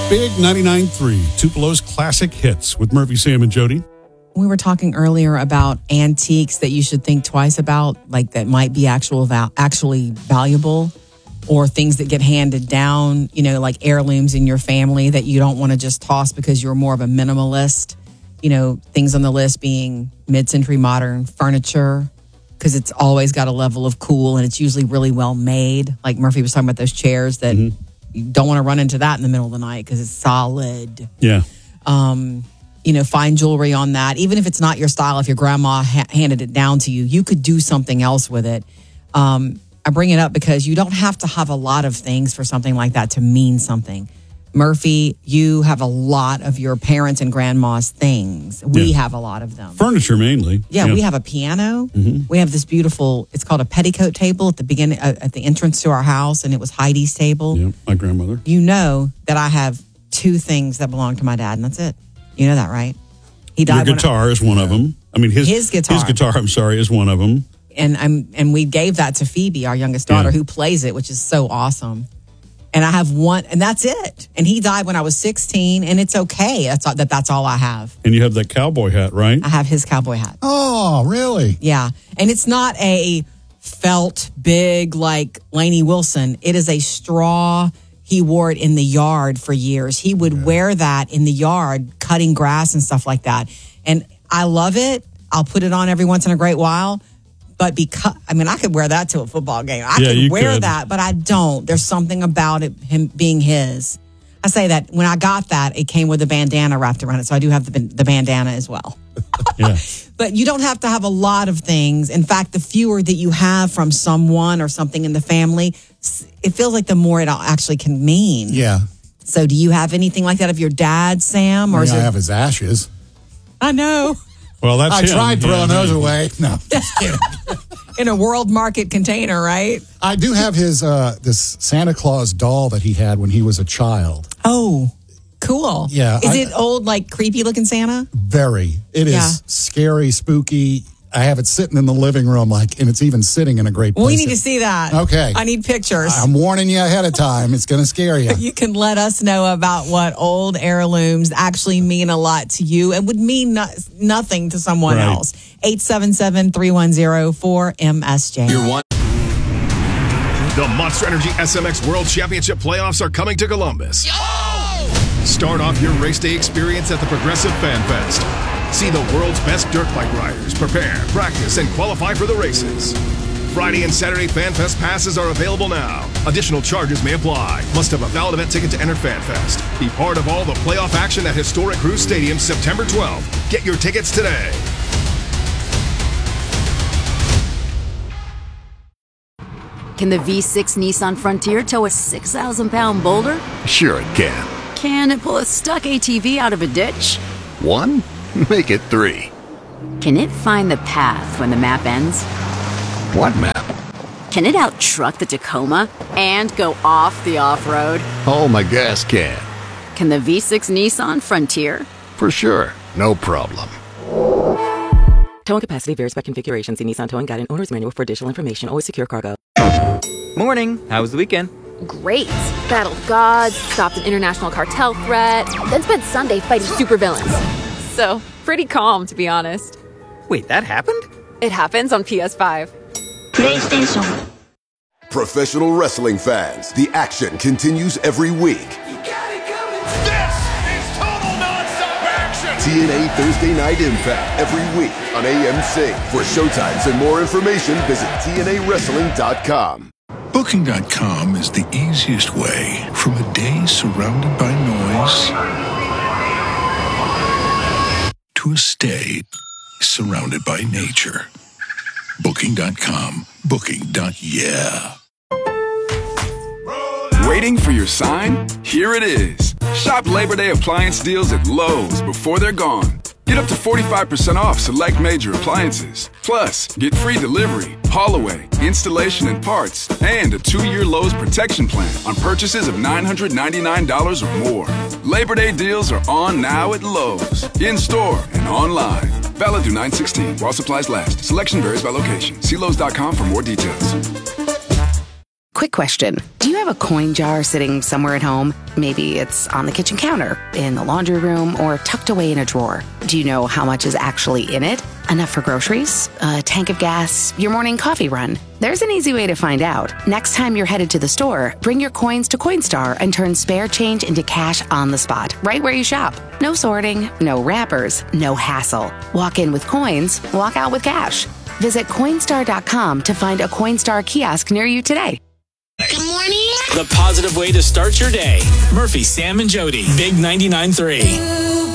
Big 99.3, Tupelo's classic hits with Murphy, Sam, and Jody. We were talking earlier about antiques that you should think twice about, like that might be actually valuable, or things that get handed down, like heirlooms in your family that you don't want to just toss because you're more of a minimalist. Things on the list being mid-century modern furniture, because it's always got a level of cool and it's usually really well made. Like Murphy was talking about those chairs that you don't want to run into that in the middle of the night because it's solid. Yeah. Fine jewelry on that. Even if it's not your style, if your grandma handed it down to you, you could do something else with it. I bring it up because you don't have to have a lot of things for something like that to mean something. Murphy, you have a lot of your parents' and grandma's things. We have a lot of them. Furniture mainly. Yeah, we have a piano. Mm-hmm. We have this beautiful, it's called a petticoat table at the beginning, at the entrance to our house, and it was Heidi's table. Yeah, my grandmother. You know that I have 2 things that belong to my dad, and that's it. You know that, right? He died. Your guitar is one of them. I mean, his guitar. His guitar, is one of them. And we gave that to Phoebe, our youngest daughter, who plays it, which is so awesome. And I have one, and that's it. And he died when I was 16, and it's okay. That's all I have. And you have that cowboy hat, right? I have his cowboy hat. Oh, really? Yeah. And it's not a felt big like Lainey Wilson. It is a straw. He wore it in the yard for years. He would wear that in the yard, cutting grass and stuff like that. And I love it. I'll put it on every once in a great while. But I could wear that to a football game. I could wear that, but I don't. There's something about it, him being his. I say that when I got that, it came with a bandana wrapped around it. So I do have the bandana as well. Yeah. But you don't have to have a lot of things. In fact, the fewer that you have from someone or something in the family, it feels like the more it actually can mean. Yeah. So do you have anything like that of your dad, Sam? Or I have his ashes. I know. Well, that's I tried throwing those away. No, just kidding. In a World Market container, right? I do have his this Santa Claus doll that he had when he was a child. Oh, cool. Yeah. Is it old, like creepy looking Santa? Very. It is scary, spooky. I have it sitting in the living room, and it's even sitting in a great place. We need to see that. Okay. I need pictures. I'm warning you ahead of time. It's going to scare you. You can let us know about what old heirlooms actually mean a lot to you and would mean nothing to someone else. 877-310-4MSJ. You're one. The Monster Energy SMX World Championship playoffs are coming to Columbus. Start off your race day experience at the Progressive Fan Fest. See the world's best dirt bike riders prepare, practice, and qualify for the races. Friday and Saturday Fan Fest passes are available now. Additional charges may apply. Must have a valid event ticket to enter Fan Fest. Be part of all the playoff action at historic Crew Stadium September 12th. Get your tickets today. Can the V6 Nissan Frontier tow a 6,000-pound boulder? Sure it can. Can it pull a stuck ATV out of a ditch? 1? Make it 3. Can it find the path when the map ends? What map? Can it out-truck the Tacoma and go off the off-road? Oh, my gas can. Can the V6 Nissan Frontier? For sure. No problem. Towing capacity varies by configuration. See Nissan Towing Guide and Owner's Manual for additional information. Always secure cargo. Morning. How was the weekend? Great. Battled gods, stopped an international cartel threat, then spent Sunday fighting supervillains. So, pretty calm, to be honest. Wait, that happened? It happens on PS5. PlayStation. Professional wrestling fans, the action continues every week. You got it coming. This is total nonstop action. TNA Thursday Night Impact every week on AMC. For showtimes and more information, visit TNAWrestling.com. Booking.com is the easiest way from a day surrounded by noise to a stay surrounded by nature. Booking.com. Booking.yeah. Waiting for your sign? Here it is. Shop Labor Day appliance deals at Lowe's before they're gone. Get up to 45% off select major appliances. Plus, get free delivery, haul away, installation and parts, and a 2-year Lowe's protection plan on purchases of $999 or more. Labor Day deals are on now at Lowe's, in-store and online. Valid through 9/16 while supplies last. Selection varies by location. See Lowe's.com for more details. Quick question. Do you have a coin jar sitting somewhere at home? Maybe it's on the kitchen counter, in the laundry room, or tucked away in a drawer. Do you know how much is actually in it? Enough for groceries? A tank of gas? Your morning coffee run? There's an easy way to find out. Next time you're headed to the store, bring your coins to Coinstar and turn spare change into cash on the spot, right where you shop. No sorting, no wrappers, no hassle. Walk in with coins, walk out with cash. Visit Coinstar.com to find a Coinstar kiosk near you today. Good morning. The positive way to start your day. Murphy, Sam, and Jody. Big 99.3.